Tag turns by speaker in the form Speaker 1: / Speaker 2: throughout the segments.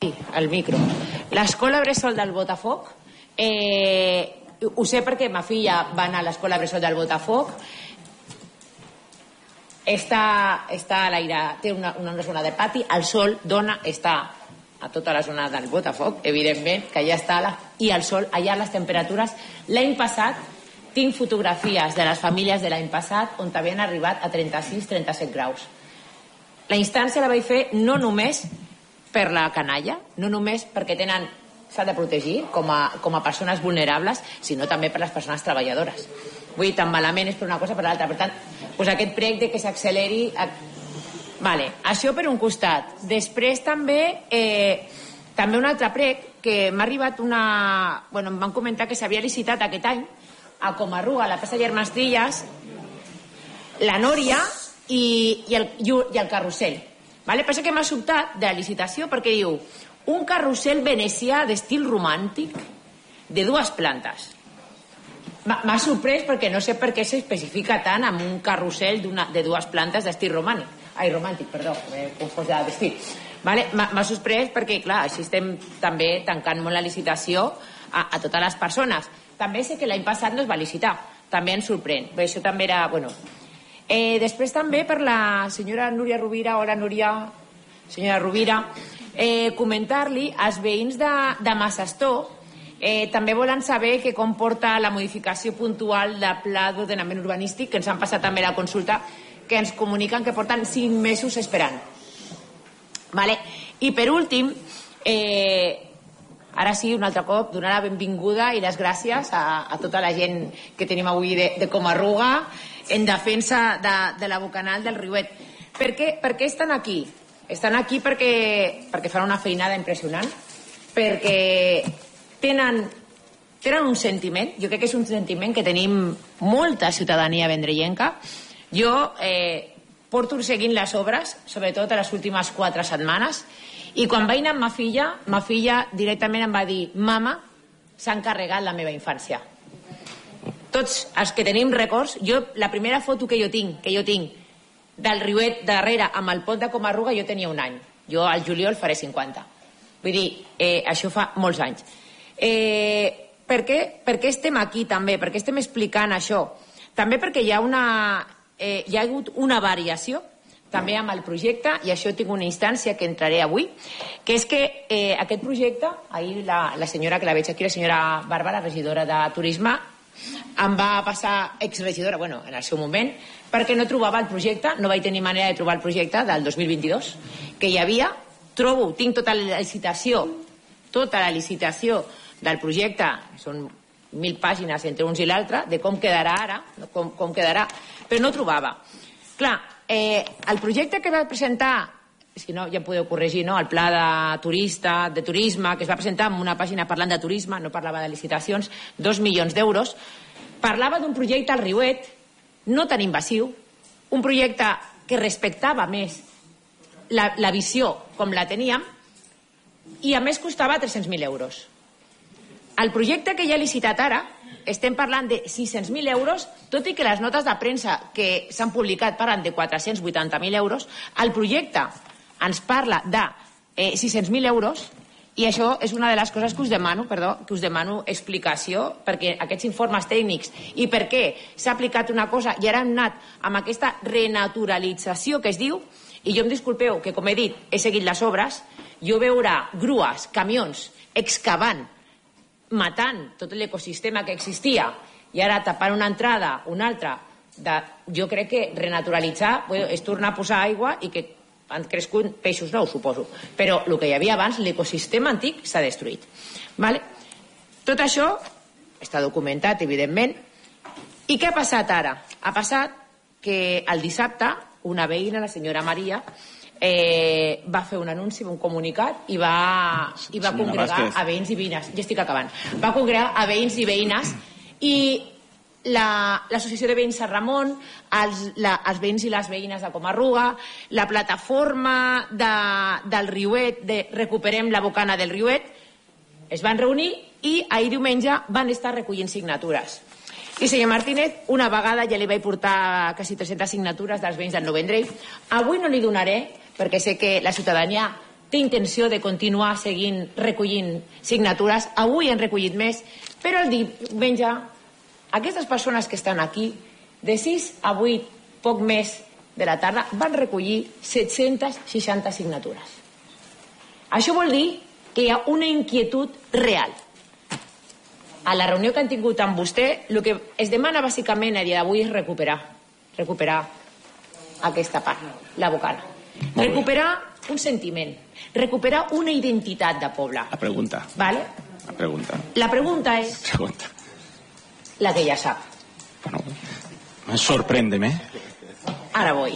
Speaker 1: al micro. L'escola Bressol del Botafoc, ho sé perquè ma filla va anar a l'escola Bressol del Botafoc, està a l'aire, té una zona de pati, el sol està a tota la zona del Botafoc, evidentment, que ja està, i el sol, allà les temperatures, l'any passat, tinc fotografies de les famílies de l'any passat on havien arribat a 36-37 graus. La instància la vaig fer no només per la canalla, no només perquè s'ha de protegir com a persones vulnerables, sinó també per les persones treballadores. Vull dir, tan malament és per una cosa per l'altra. Per tant, aquest prec de que s'acceleri... Vale, això per un costat. Després també un altre prec que m'ha arribat una... Bueno, em van comentar que s'havia licitat aquest any a Comarruga, a la plaça Germastrilles, la Nòria i el carrusel. Vale? Pensa que m'ha sobtat de la licitació perquè diu un carrusel venecià d'estil romàntic de 2 plantes. M'ha sorprès perquè no sé per què s'especifica tant amb un carrusel de 2 plantes d'estil romàntic. Romàntic, perdó, m'he confós d'estil. Vale? M'ha sorprès perquè, clar, així estem també tancant molt la licitació a totes les persones. També sé que l'any passat no es va licitar, també ens sorprèn. Però això també era... Bueno. Després també per la senyora Núria Rovira, hola Núria, senyora Rovira, comentar-li als veïns de Massastó, també volen saber què comporta la modificació puntual de pla d'ordenament urbanístic, que ens han passat també la consulta, que ens comuniquen que porten 5 mesos esperant. Vale? I per últim, ara sí, un altre cop, donar la benvinguda i les gràcies a tota la gent que tenim avui de Comarruga en defensa de la Bocanal del Riuet. Per què estan aquí? Estan aquí perquè fan una feinada impressionant, perquè tenen un sentiment, jo crec que és un sentiment que tenim molta ciutadania vendrellenca. Jo porto seguint les obres, sobretot a les últimes 4 setmanes, i quan vaig anar amb ma filla directament em va dir: mama, s'ha encarregat la meva infància. Tots els que tenim records, la primera foto que jo tinc del Riuet darrere amb el pont de Comarruga, jo tenia 1 any. Jo al juliol faré 50. Vull dir, això fa molts anys. Per què estem aquí també? Per què estem explicant això? També perquè hi ha hagut una variació també amb el projecte, i això tinc una instància que entraré avui, que és que aquest projecte, ahir la senyora que la veig aquí, la senyora Bàrbara, regidora de Turisme, em va passar, exregidora, en el seu moment, perquè no trobava el projecte, no vaig tenir manera de trobar el projecte del 2022, que hi havia, tinc tota la licitació del projecte, són 1.000 pàgines entre uns i l'altre, de com quedarà ara, com quedarà, però no trobava. Clar, el projecte que va presentar, si no ja em podeu corregir, el pla de turisme, que es va presentar en una pàgina parlant de turisme, no parlava de licitacions, 2 milions d'euros, parlava d'un projecte al Riuet no tan invasiu, un projecte que respectava més la visió com la teníem, i a més costava 300.000 euros. El projecte que ja he licitat ara, estem parlant de 600.000 euros, tot i que les notes de premsa que s'han publicat parlen de 480.000 euros, el projecte ens parla de 600.000 euros, i això és una de les coses que us demano explicació, perquè aquests informes tècnics i per què s'ha aplicat una cosa i ara hem anat amb aquesta renaturalització que es diu, i jo em disculpeu que, com he dit, he seguit les obres, jo veure grues, camions, excavant, matant tot l'ecosistema que existia i ara tapant una entrada, una altra, jo crec que renaturalitzar és tornar a posar aigua i que han crescut peixos nous, suposo. Però el que hi havia abans, l'ecosistema antic, s'ha destruït. Tot això està documentat, evidentment. I què ha passat ara? Ha passat que el dissabte una veïna, la senyora Maria, va fer un anunci, un comunicat i va congregar a veïns i veïnes. Ja estic acabant. Va congregar a veïns i veïnes i l'associació de veïns Sant Ramon, els veïns i les veïnes de Comarruga, la plataforma del Riuet, de Recuperem la Bocana del Riuet, es van reunir i ahir diumenge van estar recollint signatures. I senyor Martínez, una vegada ja li vaig portar quasi 300 signatures dels veïns del Nou Vendrell. Avui no li donaré, perquè sé que la ciutadania té intenció de continuar seguint recollint signatures. Avui han recollit més, però el diumenge aquestes persones que estan aquí, de 6 a 8, poc més de la tarda, van recollir 760 signatures. Això vol dir que hi ha una inquietud real. A la reunió que han tingut amb vostè, el que es demana bàsicament a dia d'avui és recuperar aquesta part, la bocana. Recuperar un sentiment, recuperar una identitat de poble.
Speaker 2: La pregunta.
Speaker 1: ¿Vale? La pregunta és la que ja sap.
Speaker 2: Bueno, sorpréndeme.
Speaker 1: Ahora voy.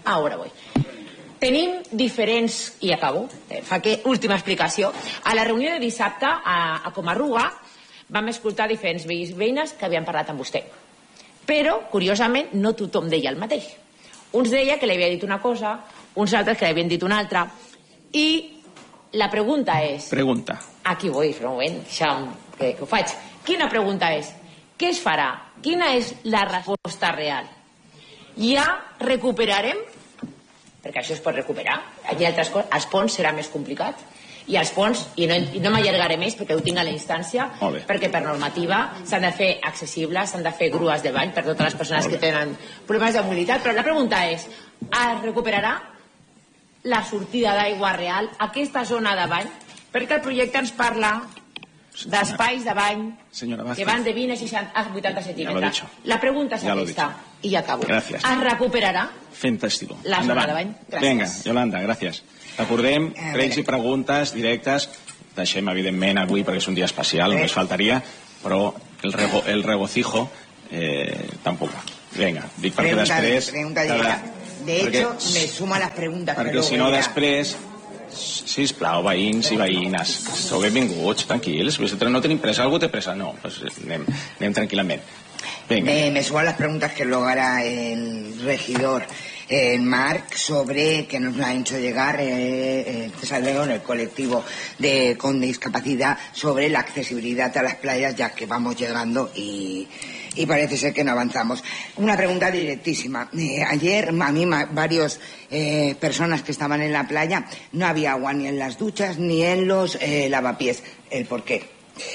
Speaker 1: Tenim diferents... I acabo. Última explicació. A la reunió de dissabte, a Comarruga, vam escoltar diferents veïns i veïnes que havien parlat amb vostè. Però, curiosament, no tothom deia el mateix. Uns deia que li havia dit una cosa, uns altres que li havien dit una altra. I la pregunta és...
Speaker 2: Pregunta.
Speaker 1: Aquí vull, però un moment, que ho faig. Quina pregunta és? Què es farà? Quina és la resposta real? Ja recuperarem, perquè això es pot recuperar, hi ha altres coses, els ponts serà més complicat, i els ponts, i no m'allargaré més perquè ho tinc a la instància, perquè per normativa s'han de fer accessibles, s'han de fer grues de bany per totes les persones que tenen problemes de mobilitat, però la pregunta és, es recuperarà la sortida d'aigua real, aquesta zona de bany? Perquè el projecte ens parla d'espais de bany que van de 20 a 80 centímetres. La pregunta és aquesta, i ja acabo.
Speaker 2: Gràcies.
Speaker 1: Es recuperarà
Speaker 2: Fantástico.
Speaker 1: la zona de bany? Gràcies.
Speaker 2: Vinga, Yolanda, gràcies. Recordem, pregs i preguntes directes. Deixem, evidentment, avui, perquè és un dia especial, només faltaria, però el regocijo tampoc. Vinga, dic perquè després...
Speaker 3: De hecho, me suma las preguntas.
Speaker 2: Perquè si no després... Sisplau, veïns i veïnes, sou benvinguts, tranquils. No tenim pressa, algú té pressa? No, pues anem tranquil·lament.
Speaker 3: Me suman las preguntas que luego hará el regidor Marc sobre que nos ha hecho llegar César León, el colectivo con discapacidad, sobre la accesibilidad a las playas, ya que vamos llegando y parece ser que no avanzamos. Una pregunta directísima. Ayer a mí varias personas que estaban en la playa, no había agua ni en las duchas ni en los lavapiés. ¿El por qué?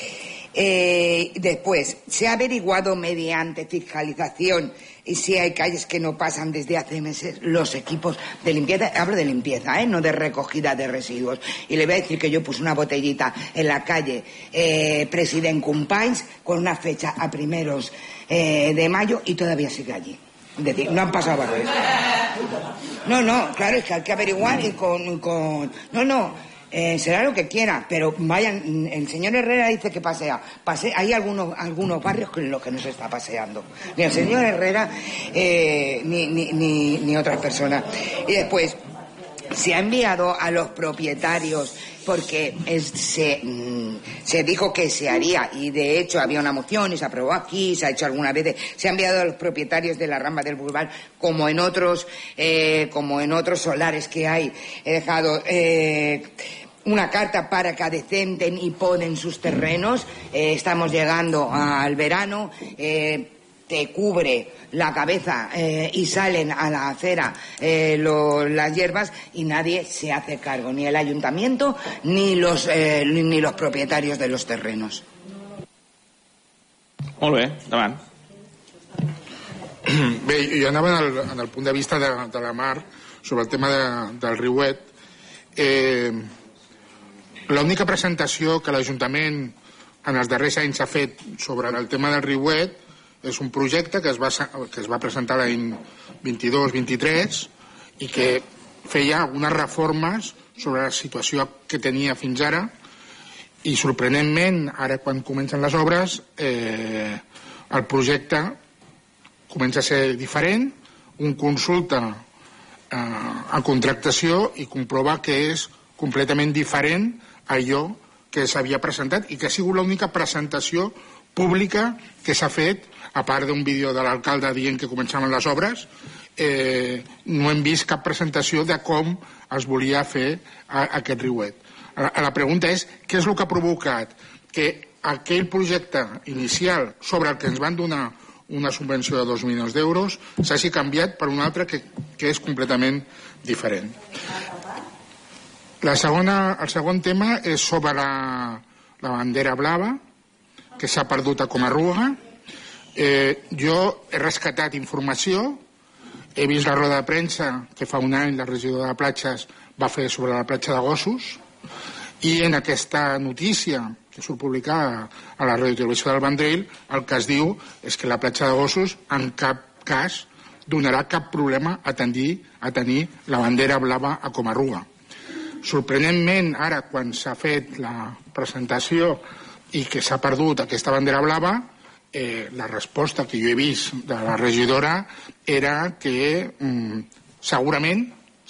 Speaker 3: Después, ¿se ha averiguado mediante fiscalización y si hay calles que no pasan desde hace meses los equipos de limpieza? Hablo de limpieza, no de recogida de residuos. Y le voy a decir que yo puse una botellita en la calle President Companys con una fecha a primeros de mayo y todavía sigue allí. Es decir, no han pasado valores. No, claro, es que hay que averiguar y será lo que quiera, pero vayan, el señor Herrera dice que pasea. Hay algunos barrios en los que no se está paseando. Ni el señor Herrera ni otras personas. Y después, se ha enviado a los propietarios, porque se dijo que se haría, y de hecho había una moción y se aprobó aquí, se ha hecho algunas veces, se ha enviado a los propietarios de la Rambla del Bulvar, como en otros solares que hay. He dejado una carta para que adecenten y ponen sus terrenos. Estamos llegando al verano. Te cubre la cabeza y salen a la acera las hierbas y nadie se hace cargo, ni el ayuntamiento ni los propietarios de los terrenos.
Speaker 2: Molt bé, endavant.
Speaker 4: Bé, jo anava en el punt de vista de la Mar sobre el tema del riuet. L'única presentació que l'Ajuntament en els darrers anys ha fet sobre el tema del riuet és un projecte que es va presentar l'any 22-23 i que feia algunes reformes sobre la situació que tenia fins ara, i sorprenentment, ara quan comencen les obres, el projecte comença a ser diferent, un consulta a contractació i comprova que és completament diferent a allò que s'havia presentat i que ha sigut l'única presentació pública que s'ha fet, a part d'un vídeo de l'alcalde dient que començaven les obres. No hem vist cap presentació de com es volia fer aquest riuet. La pregunta és, què és el que ha provocat que aquell projecte inicial sobre el que ens van donar una subvenció de 2 milions d'euros s'hagi canviat per un altre que és completament diferent? El segon tema és sobre la bandera blava, que s'ha perdut a Comarruga. Jo he rescatat informació, he vist la roda de premsa que fa un any la regidora de platges va fer sobre la platja de Gossos, i en aquesta notícia que surt publicada a la Ràdio Televisió del Vendrell, el que es diu és que la platja de Gossos en cap cas donarà cap problema a tenir la bandera blava a Comarruga. Sorprenentment, ara, quan s'ha fet la presentació i que s'ha perdut aquesta bandera blava, la resposta que jo he vist de la regidora era que segurament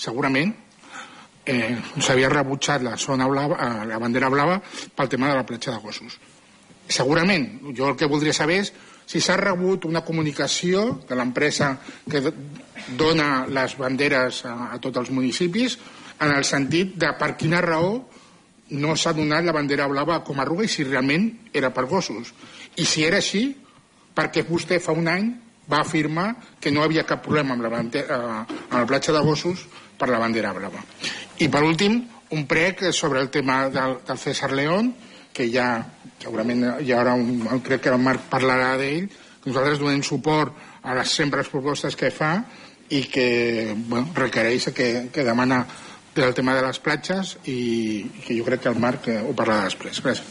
Speaker 4: s'havia rebutjat la zona blava, la bandera blava, pel tema de la platja de Gossos. Segurament. Jo el que voldria saber és si s'ha rebut una comunicació de l'empresa que dona les banderes a tots els municipis, en el sentit de per quina raó no s'ha donat la bandera blava a Comarruga i si realment era per Gossos. I si era així, perquè vostè fa un any va afirmar que no havia cap problema amb la platja de Gossos per la bandera blava. I per últim, un prec sobre el tema del César León, que ja segurament hi haurà crec que el Marc parlarà d'ell, que nosaltres donem suport a les sempre propostes que fa i que requereix que demana del tema de les platges i que jo crec que el Marc ho parlarà després. Gràcies.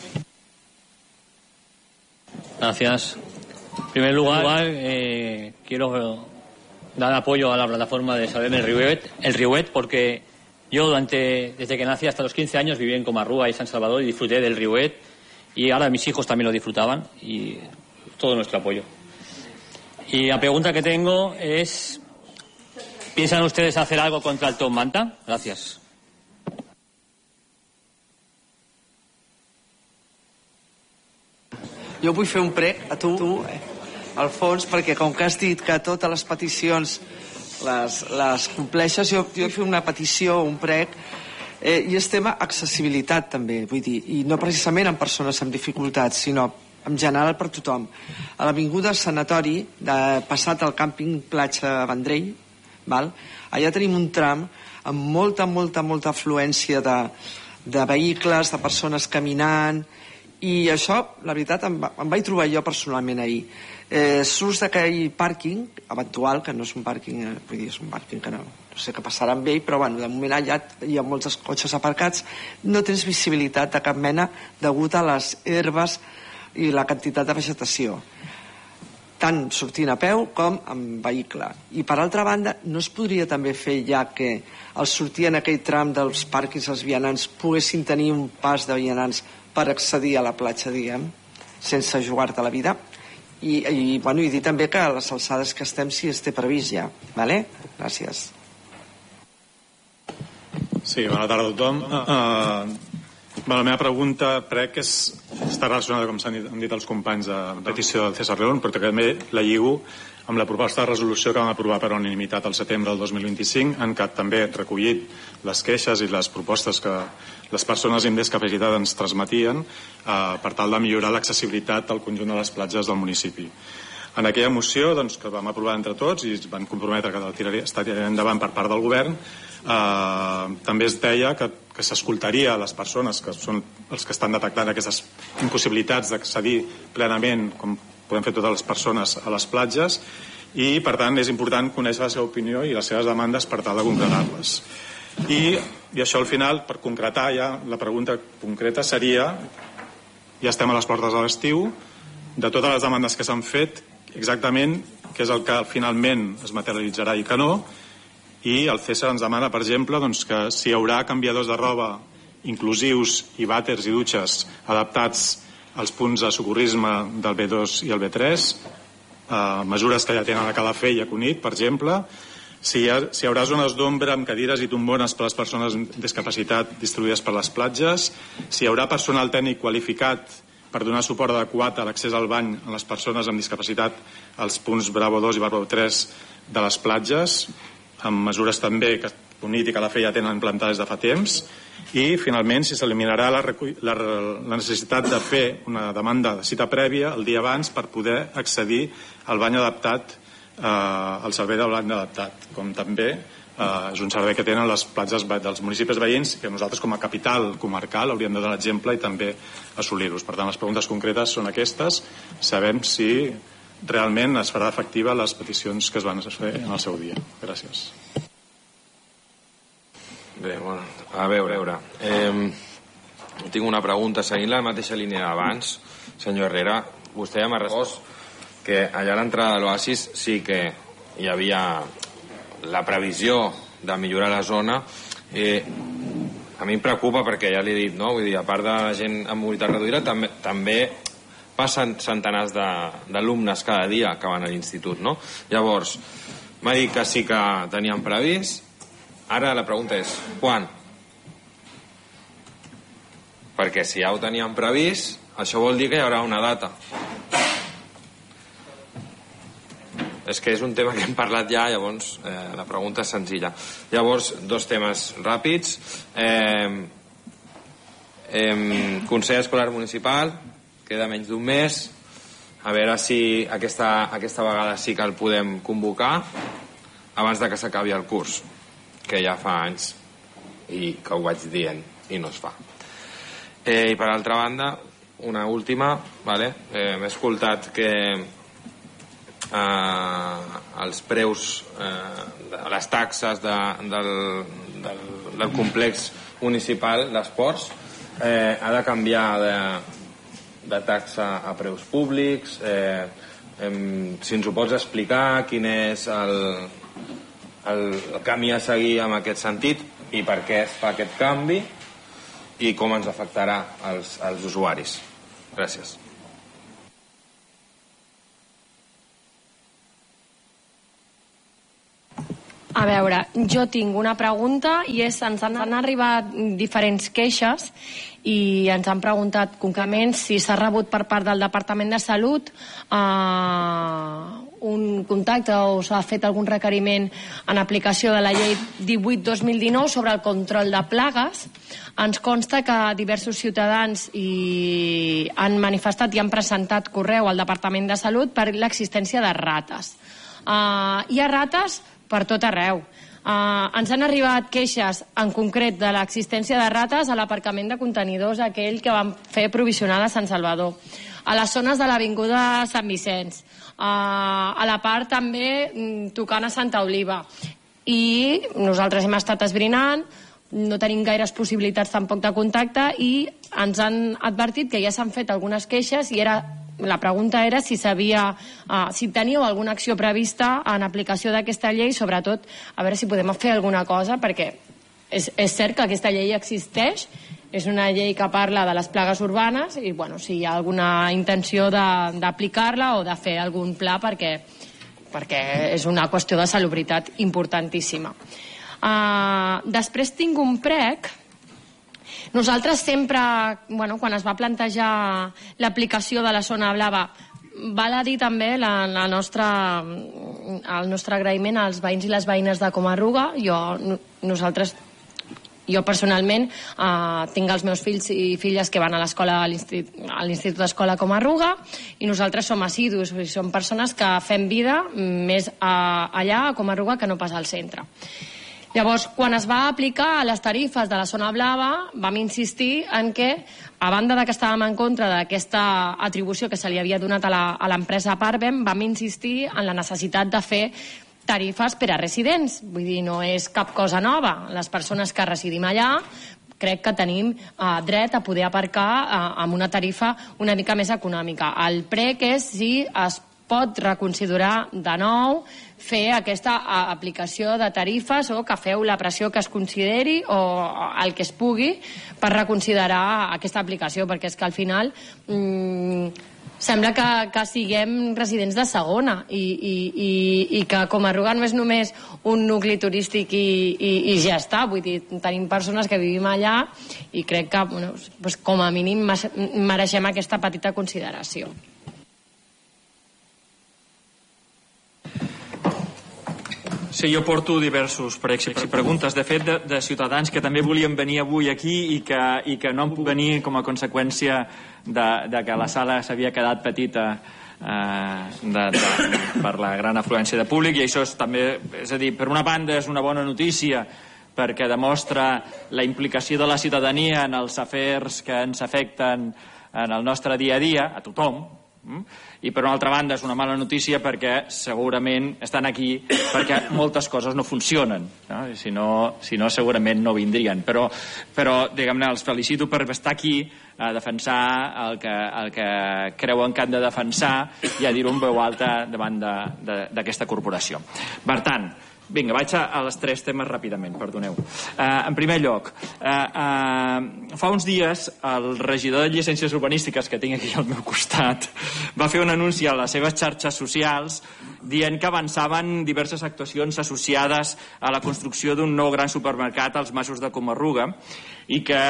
Speaker 5: Gracias. En primer lugar, quiero dar apoyo a la plataforma de Salvem el Riuet, porque yo desde que nací hasta los 15 años viví en Comarruga y San Salvador y disfruté del Riuet, y ahora mis hijos también lo disfrutaban, y todo nuestro apoyo. Y la pregunta que tengo es, ¿piensan ustedes hacer algo contra el Top Manta? Gracias.
Speaker 6: Jo vull fer un prec a tu, Alfons, perquè com que has dit que totes les peticions les compleixes, jo vull fer una petició, un prec, i és tema accessibilitat també, vull dir, i no precisament amb persones amb dificultats, sinó en general per tothom. A l'avinguda Sanatori, passat al càmping Platja Vendrell, allà tenim un tram amb molta afluència de vehicles, de persones caminant, i això, la veritat, em vaig trobar jo personalment ahir. Surts d'aquell pàrquing eventual, que no és un pàrquing, vull dir, és un pàrquing que no sé què passarà amb ell, però bueno, de moment allà hi ha molts cotxes aparcats, no tens visibilitat de cap mena degut a les herbes i la quantitat de vegetació, tant sortint a peu com amb vehicle. I per altra banda, no es podria també fer, ja que al sortir en aquell tram dels pàrquings els vianants poguessin tenir un pas de vianants per accedir a la platja, diguem, sense jugar-te la vida. I dir també que a les alçades que estem sí es té previst ja. Vale? Gràcies.
Speaker 7: Sí, bona tarda a tothom. La meva pregunta crec que està relacionada, com han dit els companys, de la petició del César León, però també la lligo amb la proposta de resolució que vam aprovar per unanimitat al setembre del 2025, en què també he recollit les queixes i les propostes que les persones amb discapacitat ens transmetien per tal de millorar l'accessibilitat al conjunt de les platges del municipi. En aquella moció que vam aprovar entre tots i es van comprometre que estaria endavant per part del govern, també es deia que s'escoltaria les persones que són els que estan detectant aquestes impossibilitats d'accedir plenament, com podem fer totes les persones, a les platges, i per tant és important conèixer la seva opinió i les seves demandes per tal de concretar-les. I això al final, per concretar ja, la pregunta concreta seria, ja estem a les portes de l'estiu, de totes les demandes que s'han fet, exactament què és el que finalment es materialitzarà i que no, i el César ens demana, per exemple, que si hi haurà canviadors de roba inclusius i vàters i dutxes adaptats als punts de socorrisme del B2 i el B3, mesures que ja tenen a Calafell i a Cunit, per exemple, si hi haurà zones d'ombra amb cadires i tombones per a les persones amb discapacitat distribuïdes per les platges, si hi haurà personal tècnic qualificat per donar suport adequat a l'accés al bany a les persones amb discapacitat als punts Bravo 2 i Bravo 3 de les platges, amb mesures també que Cunit i Calafell ja tenen implantades de fa temps, i finalment si s'eliminarà la necessitat de fer una demanda de cita prèvia el dia abans per poder accedir al bany adaptat, al servei de bany adaptat, com també és un servei que tenen les platges dels municipis veïns que nosaltres com a capital comarcal hauríem de donar l'exemple i també assolir-los. Per tant, les preguntes concretes són aquestes. Sabem si realment es farà efectiva les peticions que es van fer en el seu dia. Gràcies.
Speaker 8: Bé, bueno, a veure. Tinc una pregunta. Seguint la mateixa línia d'abans, senyor Herrera, vostè ja m'ha respost que allà a l'entrada de l'Oasis sí que hi havia la previsió de millorar la zona. A mi em preocupa perquè ja li he dit, no? Vull dir, a part de la gent amb mobilitat reduïda, també passen centenars d'alumnes cada dia que van a l'institut, no? Llavors, m'ha dit que sí que tenien previst. Ara la pregunta és, quan? Perquè si ja ho teníem previst, això vol dir que hi haurà una data. És que és un tema que hem parlat ja, llavors la pregunta és senzilla. Llavors, dos temes ràpids. Consell Escolar Municipal, queda menys d'un mes. A veure si aquesta vegada sí que el podem convocar abans de que s'acabi el curs, que ja fa anys i que ho vaig dient i no es fa. I per altra banda, una última, vale? M'he escoltat que els preus, les taxes del complex municipal d'esports ha de canviar de taxa a preus públics. Si ens ho pots explicar, quin és el camí a seguir en aquest sentit i per què es fa aquest canvi i com ens afectarà als usuaris. Gràcies.
Speaker 9: A veure, jo tinc una pregunta i és, ens han arribat diferents queixes i ens han preguntat concretament si s'ha rebut per part del Departament de Salut un contacte o s'ha fet algun requeriment en aplicació de la llei 18/2019 sobre el control de plagues. Ens consta que diversos ciutadans han manifestat i han presentat correu al Departament de Salut per l'existència de rates. Hi ha rates per tot arreu. Ens han arribat queixes en concret de l'existència de rates a l'aparcament de contenidors aquell que vam fer provisional a Sant Salvador, a les zones de l'avinguda Sant Vicenç, a la part també tocant a Santa Oliva, i nosaltres hem estat esbrinant, no tenim gaires possibilitats tampoc de contacte i ens han advertit que ja s'han fet algunes queixes i la pregunta era si teníeu alguna acció prevista en aplicació d'aquesta llei, sobretot a veure si podem fer alguna cosa, perquè és cert que aquesta llei existeix, és una llei que parla de les plagues urbanes i si hi ha alguna intenció d'aplicar-la o de fer algun pla perquè és una qüestió de salubritat importantíssima. Després tinc un prec. Nosaltres sempre, quan es va plantejar l'aplicació de la zona blava, val a dir també el nostre agraïment als veïns i les veïnes de Comarruga. Jo personalment tinc els meus fills i filles que van a l'escola, a l'Institut d'Escola Comarruga, i nosaltres som assidus, som persones que fem vida més allà a Comarruga que no pas al centre. Llavors, quan es va aplicar a les tarifes de la zona blava, vam insistir en que, a banda de que estàvem en contra d'aquesta atribució que se li havia donat a l'empresa Parvem, vam insistir en la necessitat de fer tarifes per a residents. Vull dir, no és cap cosa nova. Les persones que residim allà crec que tenim dret a poder aparcar amb una tarifa una mica més econòmica. El prec és si es pot reconsiderar de nou fer aquesta aplicació de tarifes o que feu la pressió que es consideri o el que es pugui per reconsiderar aquesta aplicació, perquè és que al final sembla que siguem residents de segona i que Comarruga no és només un nucli turístic i ja està. Vull dir, tenim persones que vivim allà i crec que com a mínim mereixem aquesta petita consideració.
Speaker 10: Sí, jo porto diversos preguntes, de fet, de ciutadans que també volien venir avui aquí i que no han pogut venir com a conseqüència de que la sala s'havia quedat petita per la gran afluència de públic, i això és també, és a dir, per una banda és una bona notícia perquè demostra la implicació de la ciutadania en els afers que ens afecten en el nostre dia a dia, a tothom, i per una altra banda és una mala notícia perquè segurament estan aquí perquè moltes coses no funcionen, no? Si no segurament no vindrien, però diguem-ne, els felicito per estar aquí a defensar el que creuen que han de defensar i a dir-ho en veu alta davant d'aquesta corporació. Per tant, vinga, vaig als 3 temes ràpidament, perdoneu. En primer lloc, fa uns dies el regidor de llicències urbanístiques, que tinc aquí al meu costat, va fer un anunci a les seves xarxes socials dient que avançaven diverses actuacions associades a la construcció d'un nou gran supermercat als Masos de Comarruga i que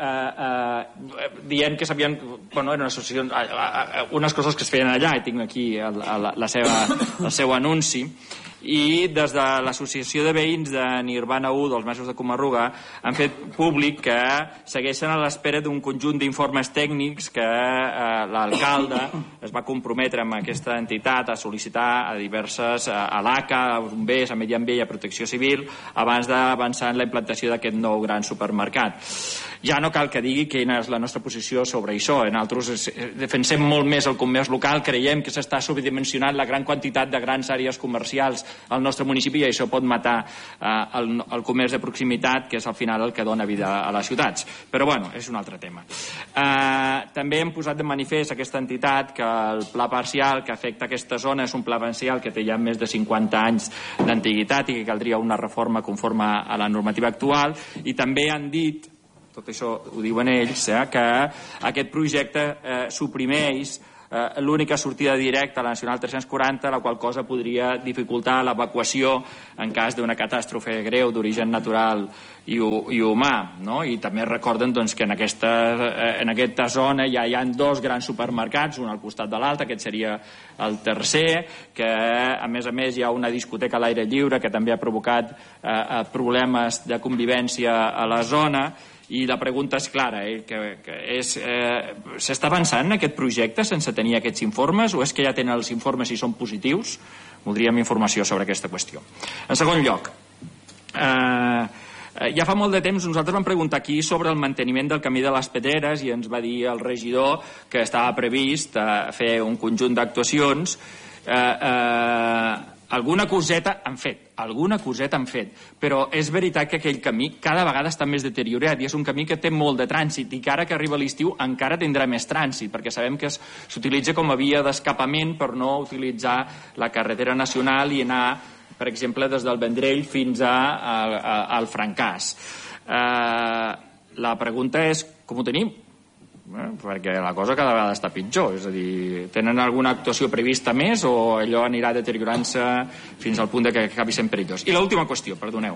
Speaker 10: dient que s'havien... Bueno, eren associacions, unes coses que es feien allà, i tinc aquí el seu anunci, i des de l'Associació de Veïns de Nirvana 1 dels Masos de Comarruga han fet públic que segueixen a l'espera d'un conjunt d'informes tècnics que l'alcalde es va comprometre amb aquesta entitat a sol·licitar a diverses, a l'ACA, a bombers, a Medi Ambient i a Protecció Civil, abans d'avançar en la implantació d'aquest nou gran supermercat. Ja no cal que digui quina és la nostra posició sobre això. Nosaltres defensem molt més el comerç local, creiem que s'està subdimensionant la gran quantitat de grans àrees comercials al nostre municipi i això pot matar el comerç de proximitat, que és al final el que dona vida a les ciutats. Però bueno, és un altre tema. També hem posat de manifest aquesta entitat que el pla parcial que afecta aquesta zona és un pla parcial que té ja més de 50 anys d'antiguitat i que caldria una reforma conforme a la normativa actual, i també han dit, tot això ho diuen ells, que aquest projecte suprimeix l'única sortida directa a la Nacional 340, la qual cosa podria dificultar l'evacuació en cas d'una catàstrofe greu d'origen natural i humà, no? I també recorden que en aquesta zona ja hi ha 2 grans supermercats, un al costat de l'altre, aquest seria el tercer, que a més hi ha una discoteca a l'aire lliure que també ha provocat problemes de convivència a la zona. I la pregunta és clara, s'està avançant en aquest projecte sense tenir aquests informes o és que ja tenen els informes i són positius? Voldríem informació sobre aquesta qüestió. En segon lloc, ja fa molt de temps nosaltres vam preguntar aquí sobre el manteniment del camí de les Pedreres i ens va dir el regidor que estava previst fer un conjunt d'actuacions. Alguna coseta han fet, però és veritat que aquell camí cada vegada està més deteriorat i és un camí que té molt de trànsit i que ara que arriba l'estiu encara tindrà més trànsit, perquè sabem que s'utilitza com a via d'escapament per no utilitzar la carretera nacional i anar, per exemple, des del Vendrell fins al Francàs. La pregunta és com ho tenim? Perquè la cosa cada vegada està pitjor, és a dir, tenen alguna actuació prevista més o allò anirà deteriorant-se fins al punt que acabi sent perillós? I l'última qüestió, perdoneu,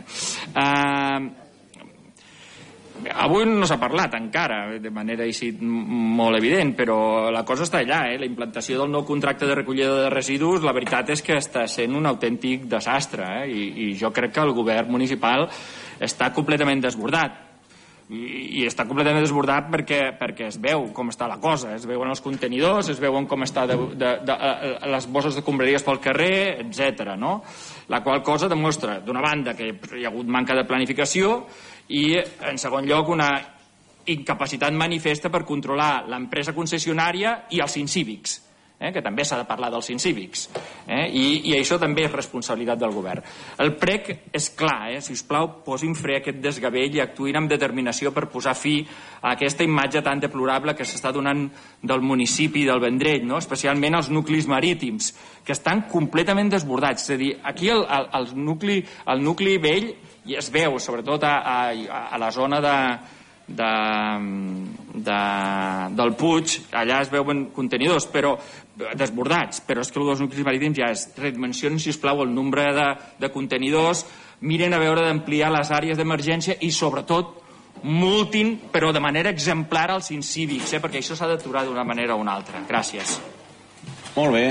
Speaker 10: avui no s'ha parlat encara de manera molt evident, però la cosa està allà, la implantació del nou contracte de recollida de residus, la veritat és que està sent un autèntic desastre, i jo crec que el govern municipal està completament desbordat. I està completament desbordat perquè es veu com està la cosa, es veuen els contenidors, es veuen com està les bosses de escombraries pel carrer, etc. La qual cosa demostra, d'una banda, que hi ha hagut manca de planificació i, en segon lloc, una incapacitat manifesta per controlar l'empresa concessionària i els incívics, que també s'ha de parlar dels incívics, i això també és responsabilitat del govern. El prec és clar, si us plau, posin fre a aquest desgavell i actuïn amb determinació per posar fi a aquesta imatge tan deplorable que s'està donant del municipi del Vendrell, especialment els nuclis marítims, que estan completament desbordats. És a dir, aquí el nucli vell es veu, sobretot a la zona del Puig, allà es veuen contenidors desbordats, però és que els nuclis marítims ja redimensionen, si us plau, el nombre de contenidors, miren a veure d'ampliar les àrees d'emergència i sobretot multin, però de manera exemplar, els incívics, perquè això s'ha d'aturar d'una manera o una altra. Gràcies.
Speaker 2: Molt bé.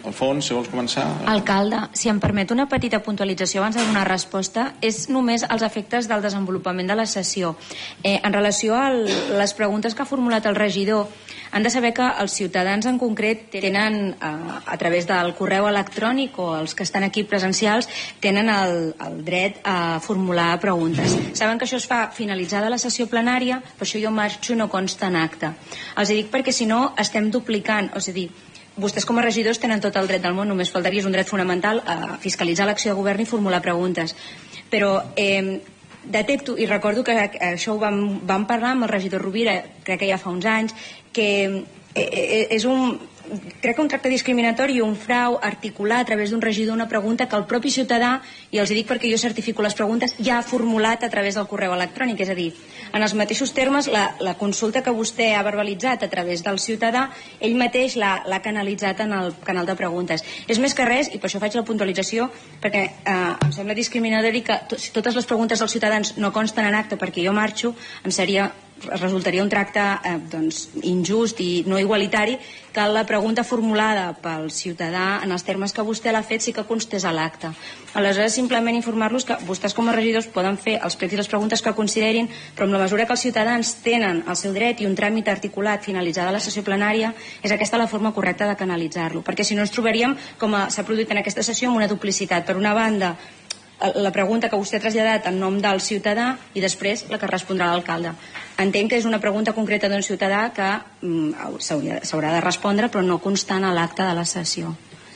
Speaker 2: Alfons, si vols començar.
Speaker 11: Alcalde, si em permet una petita puntualització abans de donar resposta, és només als efectes del desenvolupament de la sessió. En relació a les preguntes que ha formulat el regidor, han de saber que els ciutadans en concret tenen, a través del correu electrònic o els que estan aquí presencials, tenen el dret a formular preguntes. Saben que això es fa finalitzada la sessió plenària, per això jo marxo i no consta en acte. Els dic perquè si no estem duplicant, és a dir, vostès com a regidors tenen tot el dret del món, només faltaria, és un dret fonamental a fiscalitzar l'acció de govern i formular preguntes. Però detecto, i recordo que això ho vam parlar amb el regidor Rovira, crec que ja fa uns anys, que és crec que un tracte discriminatori i un frau articular a través d'un regidor una pregunta que el propi ciutadà, i els dic perquè jo certifico les preguntes, ja ha formulat a través del correu electrònic, és a dir, en els mateixos termes la consulta que vostè ha verbalitzat a través del ciutadà, ell mateix l'ha canalitzat en el canal de preguntes. És més que res, i per això faig la puntualització, perquè em sembla discriminatori que si totes les preguntes dels ciutadans no consten en acte perquè jo marxo, resultaria un tracte injust i no igualitari que la pregunta formulada pel ciutadà en els termes que vostè l'ha fet sí que constés a l'acte. Aleshores, simplement informar-los que vostès com a regidors poden fer els plecs i les preguntes que considerin, però en la mesura que els ciutadans tenen el seu dret i un tràmit articulat finalitzada la sessió plenària, és aquesta la forma correcta de canalitzar-lo, perquè si no ens trobaríem, com s'ha produït en aquesta sessió, amb una duplicitat. Per una banda, la pregunta que vostè ha traslladat en nom del ciutadà i després la que respondrà l'alcalde. Entenc que és una pregunta concreta d'un ciutadà que s'haurà de respondre però no constant a l'acte de la sessió.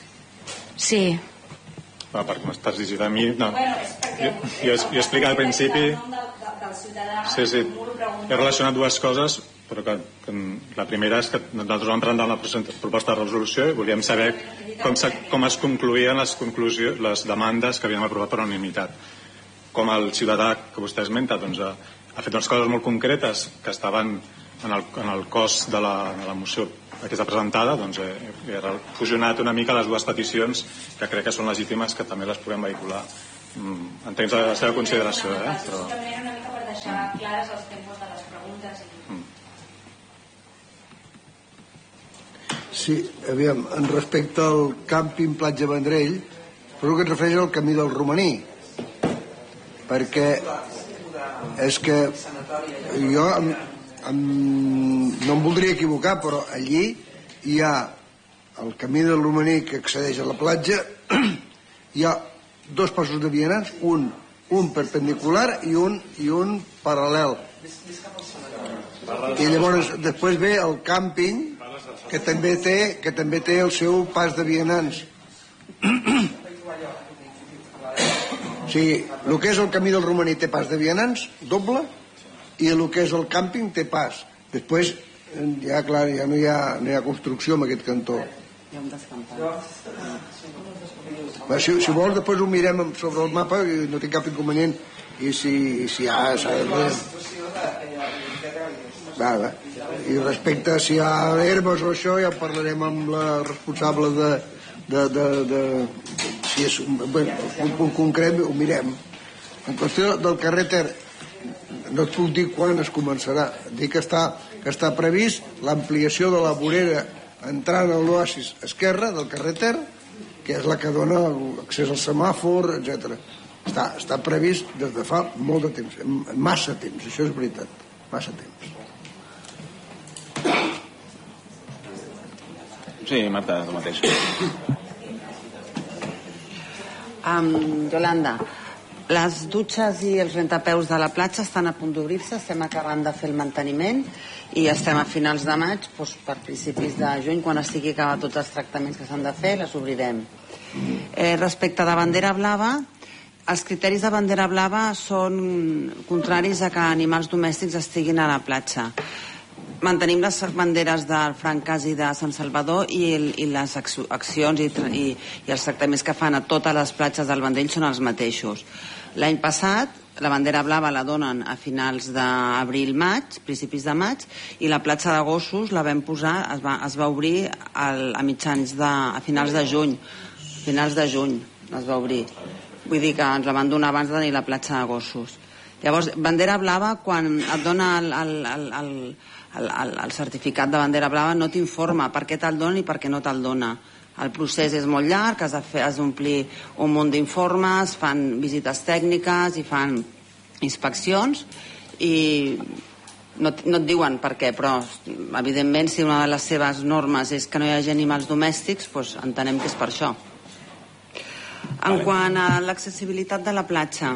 Speaker 11: Sí.
Speaker 7: Perquè m'estàs dient a mi... Jo he explicat al principi... Sí, he relacionat dues coses, però que la primera és que nosaltres vam presentar una proposta de resolució i volíem saber com es concluïen les demandes que havíem aprovat per unanimitat. Com el ciutadà que vostè esmenta ha fet unes coses molt concretes que estaven en el cos de la moció aquesta presentada, he fusionat una mica les dues peticions que crec que són legítimes que també les puguem vehicular. Entenc la seva consideració, però...
Speaker 11: Una mica per deixar clares els tempos de les preguntes.
Speaker 12: Sí, aviam, en respecte al càmping Platja Vendrell, però que et refereix al camí del Romaní, perquè és que jo no em voldria equivocar, però allí hi ha el camí del Romaní que accedeix a la platja, hi ha dos passos de vianants, un perpendicular i un paral·lel, i llavors després ve el càmping que també té el seu pas de vianants. O sigui, el que és el camí del Romaní té pas de vianants doble i el que és el càmping té pas. Després ja no hi ha construcció en aquest cantó. Si vols després ho mirem sobre el mapa i no tinc cap inconvenient, i si hi ha i respecte a si hi ha herbes o això ja parlarem amb la responsable si és un concret ho mirem. En qüestió del carrer no et puc dir quan es començarà, dic que està previst l'ampliació de la vorera entrant a l'oasis esquerra del carrer Ter, que és la que dona accés al semàfor, etc. Està previst des de fa molt de temps, massa temps, això és veritat, massa temps.
Speaker 2: Sí, Marta, tu mateix.
Speaker 13: Yolanda, les dutxes i els rentapeus de la platja estan a punt d'obrir-se, estem acabant de fer el manteniment i estem a finals de maig, per principis de juny, quan estigui acabat tots els tractaments que s'han de fer, les obrirem. Respecte de bandera blava, els criteris de bandera blava són contraris a que animals domèstics estiguin a la platja. Mantenim les banderes del Francàs i de Sant Salvador i les accions i els tractaments que fan a totes les platges del Vendrell són els mateixos. L'any passat la bandera blava la donen a finals d'abril-maig, principis de maig, i la platja de gossos la vam posar, es va obrir a finals de juny. Finals de juny es va obrir. Vull dir que ens la van donar abans de tenir la platja de gossos. Llavors, bandera blava, quan et dona el certificat de bandera blava, no t'informa per què te'l dona i per què no te'l dona. El procés és molt llarg, has d'omplir un munt d'informes, fan visites tècniques i fan inspeccions i no et diuen per què, però evidentment si una de les seves normes és que no hi hagi animals domèstics, doncs entenem que és per això. En quant a l'accessibilitat de la platja,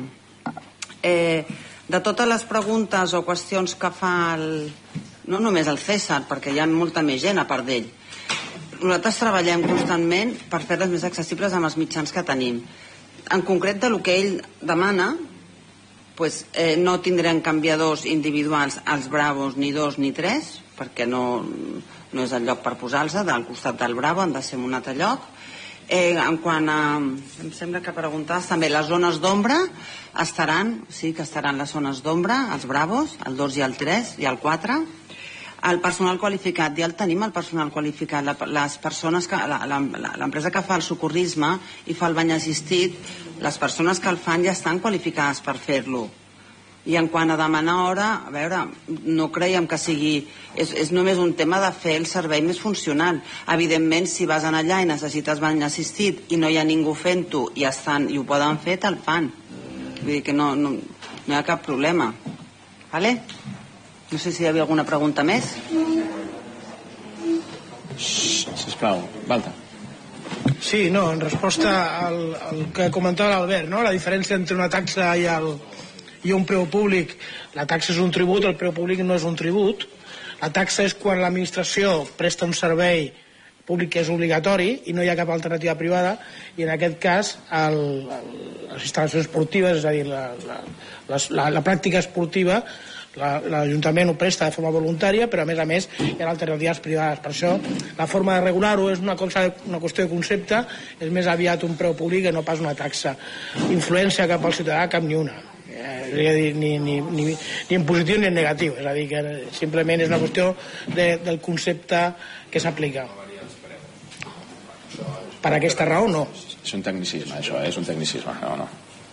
Speaker 13: de totes les preguntes o qüestions que fa no només el César, perquè hi ha molta més gent a part d'ell, nosaltres treballem constantment per fer-les més accessibles amb els mitjans que tenim. En concret, del que ell demana, no tindrem canviadors individuals als Bravos, ni 2 ni 3, perquè no és el lloc per posar-los, del costat del Bravo han de ser en un altre lloc. En quant a... em sembla que preguntaves també, les zones d'ombra sí que estaran les zones d'ombra, els Bravos, el 2 i el 3 i el 4. El personal qualificat, ja el tenim, el personal qualificat. Les persones l'empresa que fa el socorrisme i fa el bany assistit, les persones que el fan ja estan qualificades per fer-lo. I en quant a demanar hora, a veure, no creiem que sigui... És només un tema de fer el servei més funcional. Evidentment, si vas allà i necessites bany assistit i no hi ha ningú fent-ho i ho poden fer, te'l fan. Vull dir que no hi ha cap problema. Vale? No sé si hi havia alguna pregunta més.
Speaker 2: Sisplau, Valta.
Speaker 14: Sí, no, en resposta al que comentava l'Albert, no? La diferència entre una taxa i un preu públic. La taxa és un tribut, el preu públic no és un tribut. La taxa és quan l'administració presta un servei públic que és obligatori i no hi ha cap alternativa privada, i en aquest cas les instal·lacions esportives, és a dir, la pràctica esportiva, l'Ajuntament ho presta de forma voluntària, però a més hi ha alternatives privades. Per això la forma de regular-ho és una qüestió de concepte, és més aviat un preu públic que no pas una taxa. Influència cap al ciutadà, cap ni una. Ni en positiu ni en negatiu, és a dir, que simplement és una qüestió del concepte que s'aplica. Per aquesta raó no.
Speaker 2: És un tecnicisme, això, és un tecnicisme, no.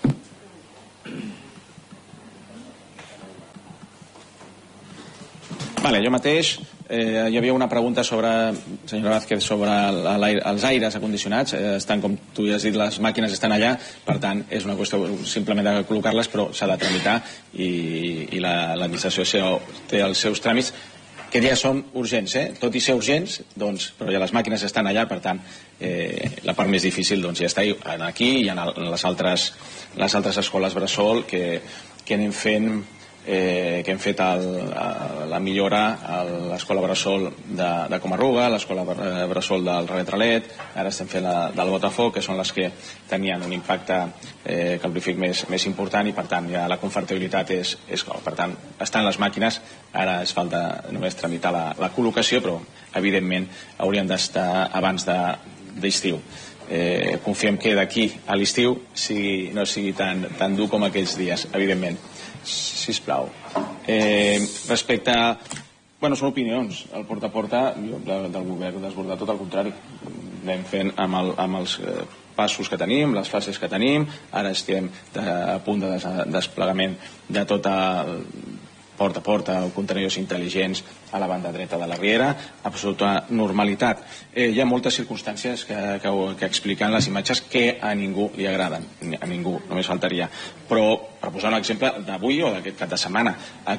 Speaker 2: Vale, jo mateix hi havia una pregunta senyora Vázquez, sobre els aires acondicionats. Estan, com tu ja has dit, les màquines estan allà, per tant és una qüestió simplement de col·locar-les, però s'ha de tramitar i l'administració té els seus tràmits que ja són urgents, tot i ser urgents, però ja les màquines estan allà, per tant la part més difícil ja està aquí i en les altres escoles bressol que anem fent, que hem fet la millora a l'escola bressol de Comarruga, l'escola bressol del Retralet, ara estem fent la del Botafoc, que són les que tenien un impacte calorific més important, i per tant ja la confortabilitat és clau. Per tant, estan les màquines, ara es falta només tramitar la col·locació, però evidentment haurien d'estar abans d'estiu. Confiem que d'aquí a l'estiu no sigui tan dur com aquells dies, evidentment. Sisplau. Respecte a... són opinions. El porta a porta del govern desbordat, tot el contrari. Anem fent amb els passos que tenim, les fases que tenim. Ara estem a punt de desplegament de tot el porta a porta o contenidors intel·ligents a la banda dreta de la Riera, absoluta normalitat. Hi ha moltes circumstàncies que expliquen les imatges que a ningú li agraden, a ningú, només faltaria. Però, per posar un exemple d'avui o d'aquest cap de setmana,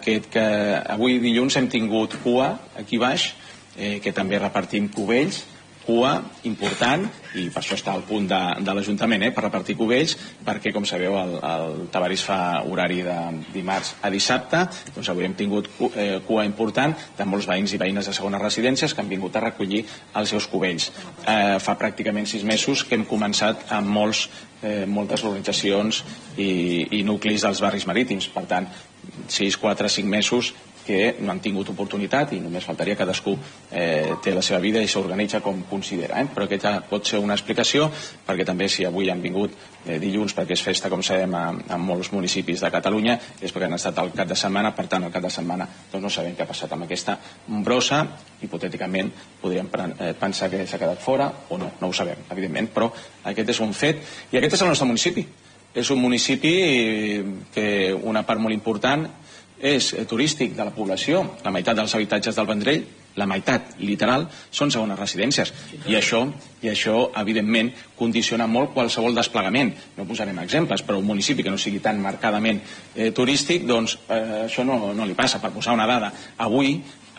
Speaker 2: avui dilluns hem tingut cua aquí baix, que també repartim cubells, cua important, i per això està al punt de l'Ajuntament, per repartir cubells, perquè, com sabeu, el Tavaris fa horari de dimarts a dissabte. Doncs avui hem tingut cua important de molts veïns i veïnes de segones residències que han vingut a recollir els seus cubells. Fa pràcticament 6 mesos que hem començat amb moltes organitzacions i nuclis dels barris marítims. Per tant, 6, 4, 5 mesos que no han tingut oportunitat, i només faltaria, cadascú té la seva vida i s'organitza com considera. Però aquesta pot ser una explicació, perquè també si avui han vingut dilluns, perquè és festa, com sabem, en molts municipis de Catalunya, és perquè han estat al cap de setmana. Per tant, al cap de setmana no sabem què ha passat amb aquesta brossa. Hipotèticament podríem pensar que s'ha quedat fora, o no ho sabem, evidentment, però aquest és un fet, i aquest és el nostre municipi. És un municipi que una part molt important és turístic de la població, la meitat dels habitatges del Vendrell, la meitat, literal, són segones residències. I això, evidentment, condiciona molt qualsevol desplegament. No posarem exemples, però un municipi que no sigui tan marcadament turístic, doncs això no li passa. Per posar una dada, avui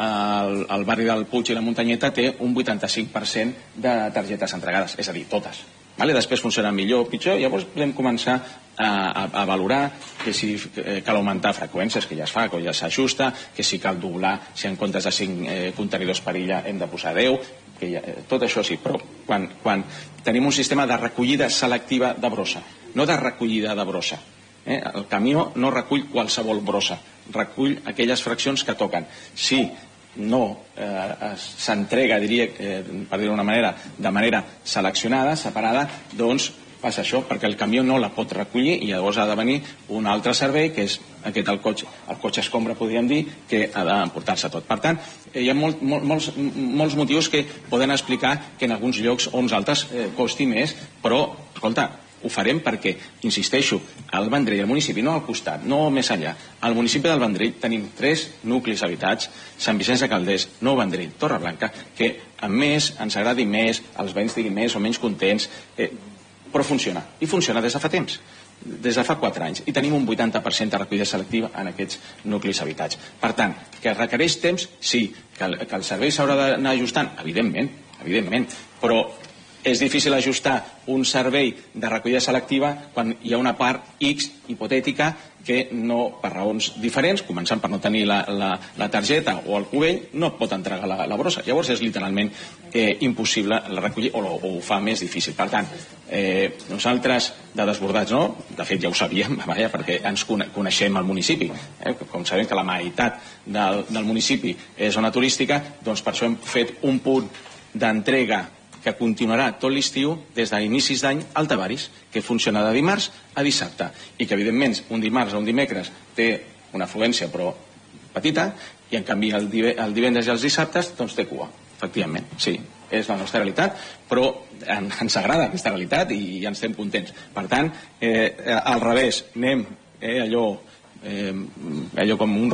Speaker 2: el barri del Puig i la Muntanyeta té un 85% de targetes entregades, és a dir, totes. Després funciona millor o pitjor, llavors podem començar a valorar que si cal augmentar freqüències, que ja es fa, que ja s'ajusta, que si cal doblar, si en comptes de 5 contenidors per illa hem de posar 10, tot això sí, però quan tenim un sistema de recollida selectiva de brossa, no de recollida de brossa, el camió no recull qualsevol brossa, recull aquelles fraccions que toquen. Si no s'entrega, diria, per dir-ho d'una manera, de manera seleccionada, separada, doncs passa això, perquè el camió no la pot recollir i llavors ha de venir un altre servei, que és aquest, el cotxe escombra, podríem dir, que ha d'emportar-se tot. Per tant, hi ha molts motius que poden explicar que en alguns llocs o uns altres costi més, però, escolta, ho farem perquè, insisteixo, al Vendrell, al municipi, no al costat, no més enllà. Al municipi del Vendrell tenim 3 nuclis habitats, Sant Vicenç de Calders, Nou Vendrell, Torreblanca, que a més ens agradi més, els veïns diguin més o menys contents, però funciona. I funciona des de fa temps, des de fa 4 anys. I tenim un 80% de recollida selectiva en aquests nuclis habitats. Per tant, que requereix temps, sí. Que el servei s'haurà d'anar ajustant, evidentment, però és difícil ajustar un servei de recollida selectiva quan hi ha una part X hipotètica que no, per raons diferents, començant per no tenir la targeta o el cubell, no pot entregar la brossa. Llavors és literalment impossible la recollir o ho fa més difícil. Per tant, nosaltres de desbordats no, de fet ja ho sabíem, perquè ens coneixem el municipi, com sabem que la meitat del municipi és zona turística, doncs per això hem fet un punt d'entrega que continuarà tot l'estiu des d'inicis d'any al Tavaris, que funciona de dimarts a dissabte i que evidentment un dimarts o un dimecres té una afluència però petita i en canvi el divendres i els dissabtes doncs té cua, efectivament, sí, és la nostra realitat, però ens agrada aquesta realitat i ja estem contents. Per tant, al revés, anem allò com un